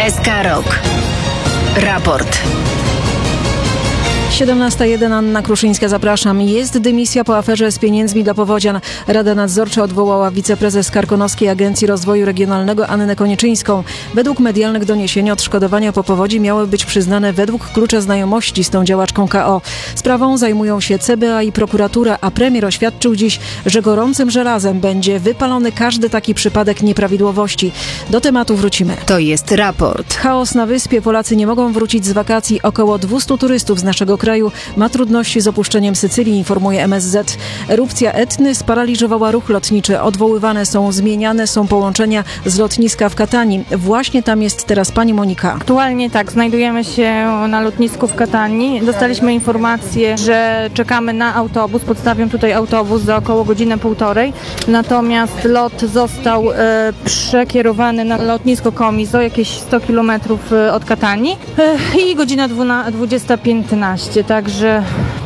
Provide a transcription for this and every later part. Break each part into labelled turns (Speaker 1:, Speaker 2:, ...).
Speaker 1: SK Rok. Raport.
Speaker 2: 17:01, Anna Kruszyńska, zapraszam. Jest dymisja po aferze z pieniędzmi dla powodzian. Rada Nadzorcza odwołała wiceprezes Karkonoskiej Agencji Rozwoju Regionalnego Annę Koniczyńską. Według medialnych doniesień odszkodowania po powodzi miały być przyznane według klucza znajomości z tą działaczką KO. Sprawą zajmują się CBA i prokuratura, a premier oświadczył dziś, że gorącym żelazem będzie wypalony każdy taki przypadek nieprawidłowości. Do tematu wrócimy.
Speaker 1: To jest raport.
Speaker 2: Chaos na wyspie. Polacy nie mogą wrócić z wakacji. Około 200 turystów z naszego kraju ma trudności z opuszczeniem Sycylii, informuje MSZ. Erupcja Etny sparaliżowała ruch lotniczy. Odwoływane są, zmieniane są połączenia z lotniska w Katanii. Właśnie tam jest teraz pani Monika.
Speaker 3: Aktualnie tak, znajdujemy się na lotnisku w Katanii. Dostaliśmy informację, że czekamy na autobus. Podstawią tutaj autobus za około godzinę, półtorej. Natomiast lot został przekierowany na lotnisko Komizo, jakieś 100 km od Katanii. I godzina 20:15. Także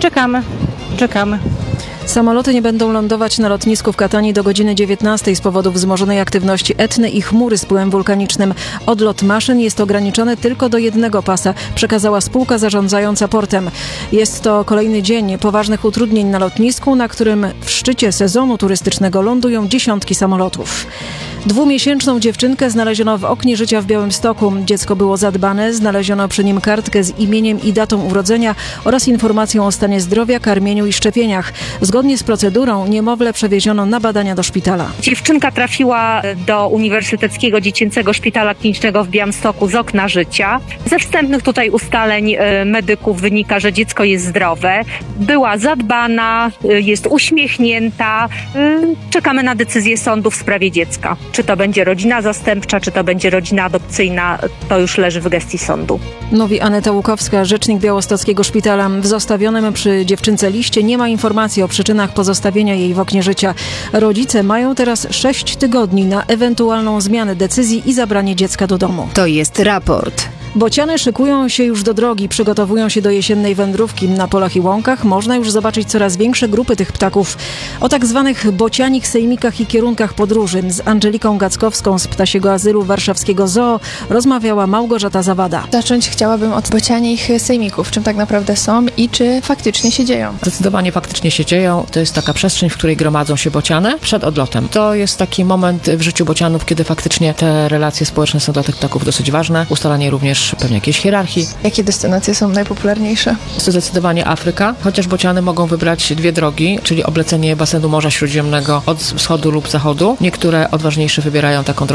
Speaker 3: czekamy.
Speaker 2: Samoloty nie będą lądować na lotnisku w Katanii do godziny 19 z powodu wzmożonej aktywności Etny i chmury z pyłem wulkanicznym. Odlot maszyn jest ograniczony tylko do jednego pasa, przekazała spółka zarządzająca portem. Jest to kolejny dzień poważnych utrudnień na lotnisku, na którym w szczycie sezonu turystycznego lądują dziesiątki samolotów. 2-miesięczną dziewczynkę znaleziono w oknie życia w Białymstoku. Dziecko było zadbane, znaleziono przy nim kartkę z imieniem i datą urodzenia oraz informacją o stanie zdrowia, karmieniu i szczepieniach. Zgodnie z procedurą niemowlę przewieziono na badania do szpitala.
Speaker 4: Dziewczynka trafiła do Uniwersyteckiego Dziecięcego Szpitala Klinicznego w Białymstoku z okna życia. Ze wstępnych tutaj ustaleń medyków wynika, że dziecko jest zdrowe. Była zadbana, jest uśmiechnięta. Czekamy na decyzję sądu w sprawie dziecka. Czy to będzie rodzina zastępcza, czy to będzie rodzina adopcyjna, to już leży w gestii sądu.
Speaker 2: Mówi Aneta Łukowska, rzecznik Białostockiego Szpitala. W zostawionym przy dziewczynce liście nie ma informacji o przyczynach pozostawienia jej w oknie życia. Rodzice mają teraz 6 tygodni na ewentualną zmianę decyzji i zabranie dziecka do domu.
Speaker 1: To jest raport.
Speaker 2: Bociany szykują się już do drogi, przygotowują się do jesiennej wędrówki. Na polach i łąkach można już zobaczyć coraz większe grupy tych ptaków. O tak zwanych bocianich sejmikach i kierunkach podróży z Angeliką Gackowską z Ptasiego Azylu Warszawskiego Zoo rozmawiała Małgorzata Zawada.
Speaker 5: Zacząć chciałabym od bocianich sejmików, czym tak naprawdę są i czy faktycznie się dzieją.
Speaker 6: Zdecydowanie faktycznie się dzieją. To jest taka przestrzeń, w której gromadzą się bociany przed odlotem. To jest taki moment w życiu bocianów, kiedy faktycznie te relacje społeczne są dla tych ptaków dosyć ważne. Ustalanie również pewnie jakiejś hierarchii.
Speaker 5: Jakie destynacje są najpopularniejsze?
Speaker 6: To zdecydowanie Afryka, chociaż bociany mogą wybrać 2 drogi, czyli oblecenie basenu Morza Śródziemnego od wschodu lub zachodu. Niektóre odważniejsze wybierają taką drogę